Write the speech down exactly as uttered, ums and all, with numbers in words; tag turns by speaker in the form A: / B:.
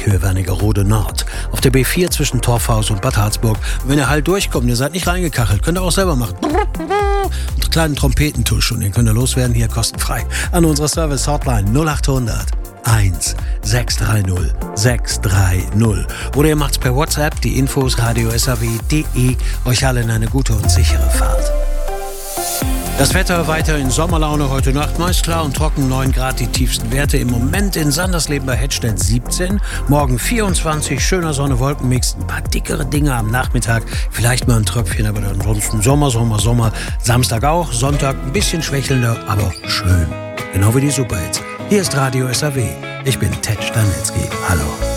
A: Höhe Wernigerode Nord. Auf der B vier zwischen Torfhaus und Bad Harzburg. Und wenn ihr halt durchkommt, ihr seid nicht reingekachelt, könnt ihr auch selber machen. Einen kleinen Trompetentusch und den könnt ihr loswerden, hier kostenfrei. An unserer Service-Hotline null acht hundert eins sechs drei null sechs drei null. Oder ihr macht's per WhatsApp, die Infos radio s a w punkt d e. Euch allen eine gute und sichere Fahrt. Das Wetter weiter in Sommerlaune heute Nacht, meist klar und trocken, neun Grad die tiefsten Werte. Im Moment in Sandersleben bei Hedstedt siebzehn, morgen vierundzwanzig, schöner Sonne-Wolkenmix, ein paar dickere Dinge am Nachmittag, vielleicht mal ein Tröpfchen, aber ansonsten Sommer, Sommer, Sommer. Samstag auch, Sonntag ein bisschen schwächelnder, aber schön. Genau wie die Superhits. Hier ist Radio S A W. Ich bin Ted Stanitzky. Hallo.